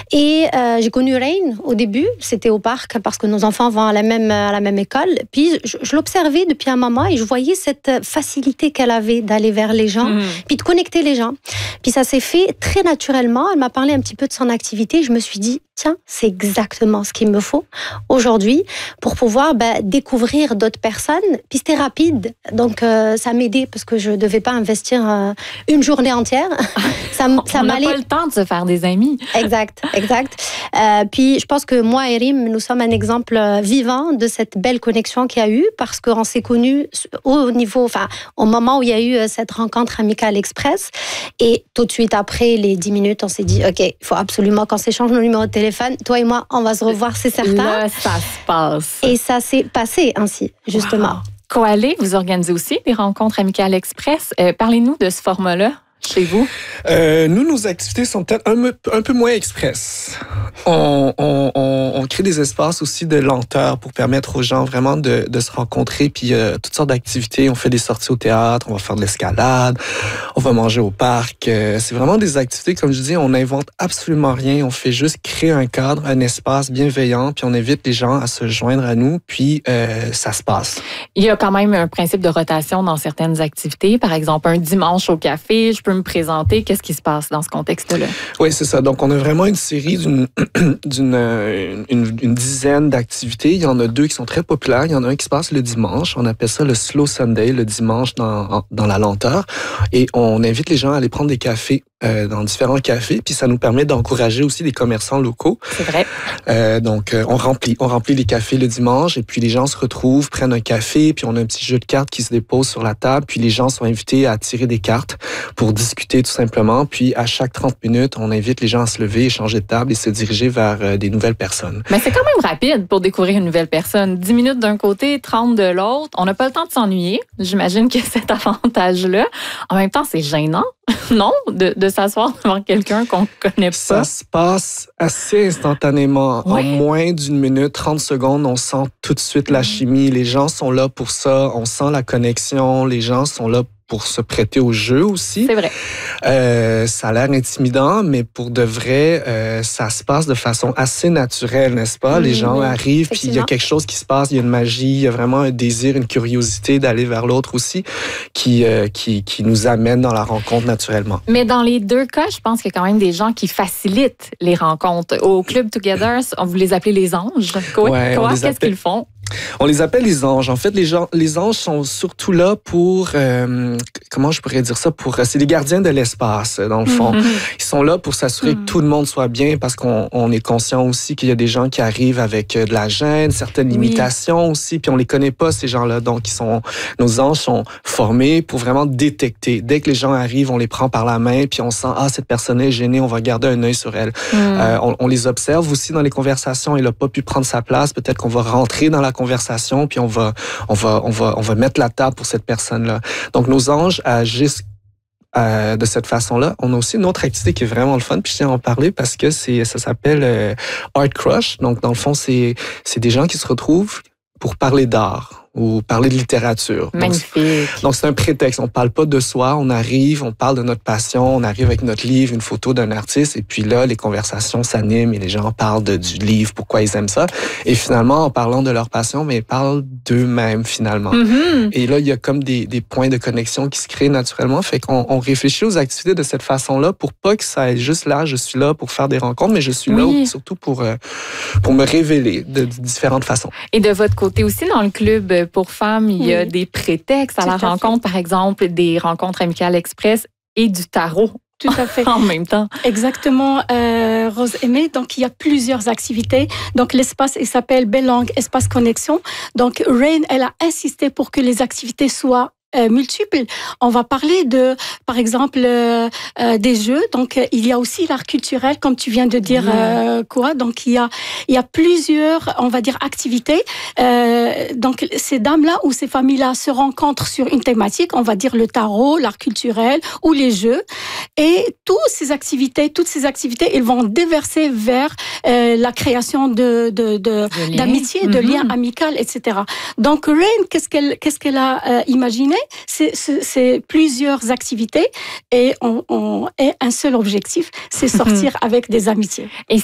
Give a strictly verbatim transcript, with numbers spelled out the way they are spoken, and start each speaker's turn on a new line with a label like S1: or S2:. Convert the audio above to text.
S1: Et euh, j'ai connu Rain au début, c'était au parc parce que nos enfants vont à la même, à la même école. Puis je, je l'observais depuis un moment et je voyais cette facilité qu'elle avait d'aller vers les gens, mmh. puis de connecter les gens. Puis ça s'est fait très naturellement. Elle m'a parlé un petit peu de son activité. Je me suis dit, tiens, c'est exactement ce qu'il me faut aujourd'hui pour pouvoir ben, découvrir d'autres personnes. Puis c'était rapide, donc euh, ça m'aidait parce que je ne devais pas investir euh, une journée entière. ça, ça
S2: On n'a pas le temps de se faire des amis.
S1: Exact, exact. Euh, puis je pense que moi et Rim, nous sommes un exemple vivant de cette belle connexion qu'il y a eu parce qu'on s'est connus au niveau, enfin, au moment où il y a eu cette rencontre amicale express. Et tout de suite après les dix minutes, on s'est dit, OK, il faut absolument qu'on s'échange nos numéros de téléphone. Toi et moi, on va se revoir, c'est certain.
S2: Là, ça se passe.
S1: Et ça s'est passé ainsi, justement.
S2: Wow. Coalé, vous organisez aussi des rencontres amicales express. Euh, parlez-nous de ce format-là. Chez vous?
S3: Euh, nous, nos activités sont peut-être un, un peu moins express. On, on, on, on crée des espaces aussi de lenteur pour permettre aux gens vraiment de, de se rencontrer. Puis euh, toutes sortes d'activités. On fait des sorties au théâtre, on va faire de l'escalade, on va manger au parc. Euh, c'est vraiment des activités, comme je dis, on n'invente absolument rien. On fait juste créer un cadre, un espace bienveillant, puis on invite les gens à se joindre à nous, puis euh, ça se passe.
S2: Il y a quand même un principe de rotation dans certaines activités. Par exemple, un dimanche au café, je peux me présenter. Qu'est-ce qui se passe dans ce contexte-là?
S3: Oui, c'est ça. Donc, on a vraiment une série d'une, d'une une, une dizaine d'activités. Il y en a deux qui sont très populaires. Il y en a un qui se passe le dimanche. On appelle ça le Slow Sunday, le dimanche dans, dans la lenteur. Et on invite les gens à aller prendre des cafés euh, dans différents cafés. Puis ça nous permet d'encourager aussi les commerçants locaux.
S2: C'est vrai.
S3: Euh, donc, euh, on remplit, on remplit les cafés le dimanche. Et puis, les gens se retrouvent, prennent un café. Puis, on a un petit jeu de cartes qui se dépose sur la table. Puis, les gens sont invités à tirer des cartes pour discuter tout simplement. Puis, à chaque trente minutes, on invite les gens à se lever, changer de table et se diriger vers euh, des nouvelles personnes.
S2: Mais c'est quand même rapide pour découvrir une nouvelle personne. dix minutes d'un côté, trente de l'autre. On n'a pas le temps de s'ennuyer. J'imagine qu'il y a cet avantage-là. En même temps, c'est gênant, non? De, de s'asseoir devant quelqu'un qu'on ne connaît pas.
S3: Ça se passe assez instantanément. Ouais. En moins d'une minute, trente secondes, on sent tout de suite la chimie. Les gens sont là pour ça. On sent la connexion. Les gens sont là pour se prêter au jeu aussi.
S2: C'est vrai.
S3: Euh, ça a l'air intimidant, mais pour de vrai, euh, ça se passe de façon assez naturelle, n'est-ce pas? Mmh, les gens arrivent, puis il y a quelque chose qui se passe, il y a une magie, il y a vraiment un désir, une curiosité d'aller vers l'autre aussi, qui, euh, qui, qui nous amène dans la rencontre naturellement.
S2: Mais dans les deux cas, je pense qu'il y a quand même des gens qui facilitent les rencontres. Au Club Together, on vous les appelez les anges. Quoi?
S3: Ouais,
S2: Quoi? Qu'est-ce
S3: appelle...
S2: qu'ils font?
S3: On les appelle les anges. En fait, les, gens, les anges sont surtout là pour, euh, comment je pourrais dire ça, pour, c'est les gardiens de l'espace, dans le fond. Mm-hmm. Ils sont là pour s'assurer mm-hmm. que tout le monde soit bien parce qu'on on est conscient aussi qu'il y a des gens qui arrivent avec de la gêne, certaines limitations oui. aussi, puis on les connaît pas, ces gens-là. Donc, ils sont, nos anges sont formés pour vraiment détecter. Dès que les gens arrivent, on les prend par la main, puis on sent, ah, cette personne est gênée, on va garder un œil sur elle. Mm. Euh, on, on les observe aussi dans les conversations. Il n'a pas pu prendre sa place. Peut-être qu'on va rentrer dans la conversation, puis on va, on va, on va, on va mettre la table pour cette personne-là. Donc, nos anges agissent euh, de cette façon-là. On a aussi une autre activité qui est vraiment le fun, puis je tiens à en parler parce que c'est, ça s'appelle euh, Art Crush. Donc, dans le fond, c'est, c'est des gens qui se retrouvent pour parler d'art ou parler de littérature.
S2: Magnifique.
S3: Donc, donc, c'est un prétexte. On parle pas de soi, on arrive, on parle de notre passion, on arrive avec notre livre, une photo d'un artiste, et puis là, les conversations s'animent et les gens parlent de, du livre, pourquoi ils aiment ça. Et finalement, en parlant de leur passion, mais ils parlent d'eux-mêmes, finalement. Mm-hmm. Et là, il y a comme des, des points de connexion qui se créent naturellement. Fait qu'on on réfléchit aux activités de cette façon-là pour pas que ça aille juste là, je suis là pour faire des rencontres, mais je suis oui. là surtout pour, euh, pour me révéler de, de différentes façons.
S2: Et de votre côté aussi, dans le club pour femmes, il y a oui. des prétextes à Tout la à rencontre, fait. Par exemple, des rencontres amicales express et du tarot.
S4: Tout à fait.
S2: En même temps.
S4: Exactement, euh, Rose Aimée. Donc, il y a plusieurs activités. Donc, l'espace, il s'appelle Bellangue, espace connexion. Donc, Rain, elle a insisté pour que les activités soient Euh, multiples. On va parler de, par exemple, euh, euh, des jeux. Donc, euh, il y a aussi l'art culturel, comme tu viens de dire, mmh. euh, quoi. Donc, il y a, il y a plusieurs, on va dire, activités. Euh, donc, ces dames-là ou ces familles-là se rencontrent sur une thématique, on va dire le tarot, l'art culturel ou les jeux. Et toutes ces activités, toutes ces activités, ils vont déverser vers euh, la création de, de, de, de d'amitié, mmh. de liens amicaux, et cetera. Donc, Rain, qu'est-ce qu'elle, qu'est-ce qu'elle a euh, imaginé? C'est, c'est, c'est plusieurs activités et on, on, et un seul objectif, c'est sortir avec des amitiés.
S2: Et